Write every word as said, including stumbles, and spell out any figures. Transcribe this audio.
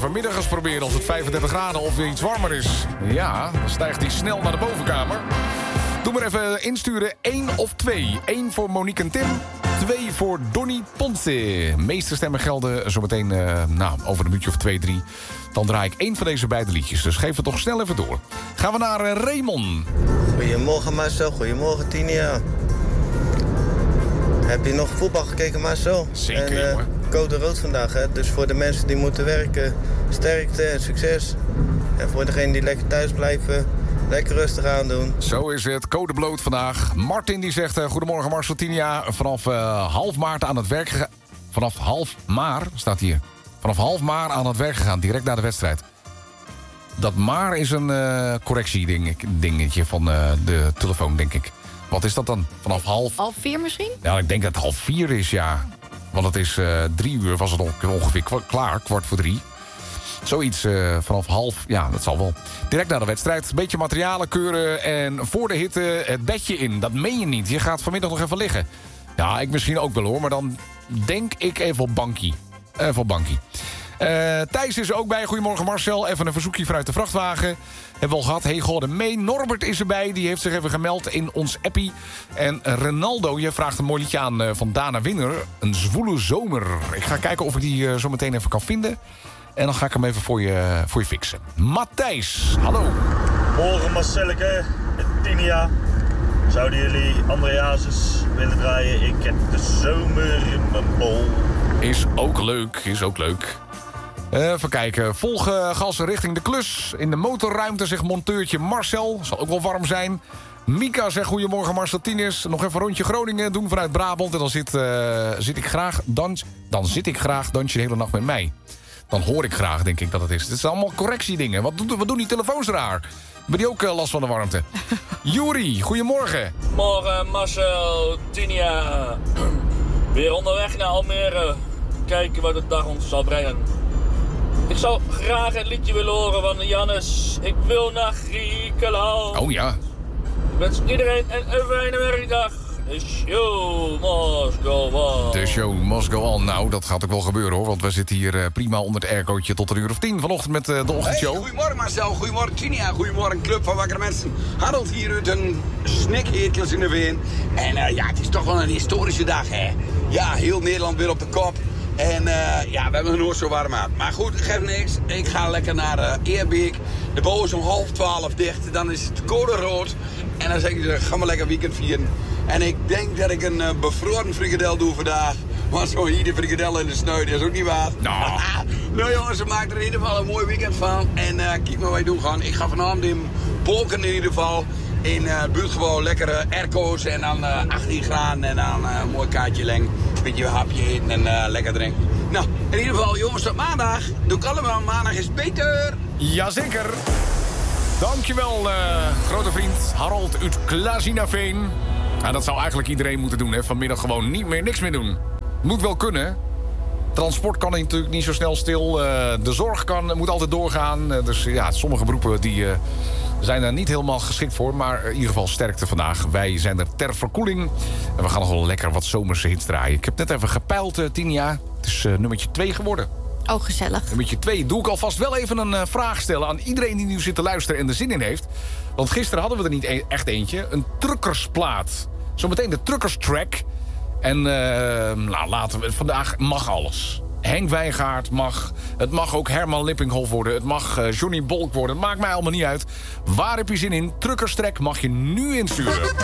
vanmiddag eens proberen als het vijfendertig graden of weer iets warmer is. Ja, dan stijgt hij snel naar de bovenkamer. Doe maar even insturen. één of twee. één voor Monique en Tim. twee voor Donny Ponce. Meeste stemmen gelden zometeen uh, nou, over een minuutje of twee, drie. Dan draai ik één van deze beide liedjes. Dus geef het toch snel even door. Gaan we naar uh, Raymond. Goedemorgen Marcel, goedemorgen Tinia. Heb je nog voetbal gekeken Marcel? Zeker, en, uh, jongen. Code rood vandaag, hè? Dus voor de mensen die moeten werken, sterkte en succes. En voor degenen die lekker thuis blijven, lekker rustig aandoen. Zo is het, code bloot vandaag. Martin die zegt, uh, goedemorgen Marcel Tinia. Vanaf uh, half maart aan het werk gegaan. Vanaf half maar, staat hier. Vanaf half maar aan het werk gegaan, direct na de wedstrijd. Dat maar is een uh, correctiedingetje van uh, de telefoon, denk ik. Wat is dat dan? Vanaf half... Half vier misschien? Ja, ik denk dat het half vier is, ja. Want het is uh, drie uur, was het ongeveer klaar, kwart voor drie. Zoiets uh, vanaf half, ja, dat zal wel. Direct na de wedstrijd, een beetje materialen keuren en voor de hitte het bedje in. Dat meen je niet, je gaat vanmiddag nog even liggen. Ja, ik misschien ook wel hoor, maar dan denk ik even op bankie. Even op bankie. Uh, Thijs is er ook bij. Goedemorgen Marcel. Even een verzoekje vanuit de vrachtwagen. Hebben we al gehad. Hey, goh, de mee. Norbert is erbij. Die heeft zich even gemeld in ons appie. En Ronaldo, je vraagt een mooi liedje aan uh, van Dana Winner. Een zwoele zomer. Ik ga kijken of ik die uh, zo meteen even kan vinden. En dan ga ik hem even voor je, voor je fixen. Matthijs, hallo. Morgen Marcelleke, Tinia. Zouden jullie Andreasus willen draaien? Ik heb de zomer in mijn bol. Is ook leuk, is ook leuk. Uh, even kijken. Volgen gassen richting de klus. In de motorruimte zegt monteurtje Marcel. Zal ook wel warm zijn. Mika zegt goedemorgen Marcel Tienes. Nog even een rondje Groningen doen vanuit Brabant. En dan zit, uh, zit ik graag dans, dan zit ik graag dansje de hele nacht met mij. Dan hoor ik graag, denk ik dat het is. Dit zijn allemaal correctiedingen. Wat, doen, wat doen die telefoons raar? Ben die ook uh, last van de warmte? Juri, goedemorgen. Morgen Marcel, Tinia. Weer onderweg naar Almere. Kijken wat de dag ons zal brengen. Ik zou graag een liedje willen horen van Jannes. Ik wil naar Griekenland. Oh ja. Ik wens iedereen een, een fijne werkdag. The show must go on. De show must go on. Nou, dat gaat ook wel gebeuren hoor. Want we zitten hier uh, prima onder het aircootje tot een uur of tien vanochtend met uh, de ochtendshow. Hey, goedemorgen Marcel, goedemorgen Tinia, goedemorgen Club van Wakkere Mensen. Harold hier uit een snikheetjes in de Veen. En uh, ja, het is toch wel een historische dag hè. Ja, heel Nederland weer op de kop. En uh, ja, we hebben het nooit zo warm aan. Maar goed, geef niks. Ik ga lekker naar uh, Eerbeek. De bouw is om half twaalf dicht. Dan is het code rood. En dan zeg ik, uh, ga maar lekker weekend vieren. En ik denk dat ik een uh, bevroren frikadel doe vandaag. Want zo'n hier de frikadel in de sneu, dat is ook niet waar. Nou. Nou jongens, ze maken er in ieder geval een mooi weekend van. En uh, kijk maar wat wij doen gaan. Ik ga vanavond in Polken in ieder geval. In uh, het buurtgebouw lekkere airco's en dan uh, achttien graden en dan uh, een mooi kaartje leng. Een beetje een hapje eten en uh, lekker drinken. Nou, in ieder geval jongens, tot maandag. Doe ik allemaal, maandag is beter. Jazeker. Dankjewel, uh, grote vriend Harold uit Klazinaveen. Nou, dat zou eigenlijk iedereen moeten doen, hè. Vanmiddag gewoon niet meer, niks meer doen. Moet wel kunnen. Transport kan natuurlijk niet zo snel stil. Uh, de zorg kan, moet altijd doorgaan. Uh, dus ja, sommige beroepen die, uh, zijn er niet helemaal geschikt voor. Maar in ieder geval sterkte vandaag. Wij zijn er ter verkoeling. En we gaan nog wel lekker wat zomerse hits draaien. Ik heb net even gepeild, uh, Tinia. Het is uh, nummertje twee geworden. Oh, gezellig. Nummertje twee. Doe ik alvast wel even een uh, vraag stellen aan iedereen die nu zit te luisteren en er zin in heeft. Want gisteren hadden we er niet e- echt eentje. Een truckersplaat. Zometeen de truckerstrack. En uh, nou, laten we, vandaag mag alles. Henk Wijngaard mag. Het mag ook Herman Lippinghoff worden. Het mag uh, Johnny Bolk worden. Het maakt mij allemaal niet uit. Waar heb je zin in? Truckerstrack mag je nu insturen.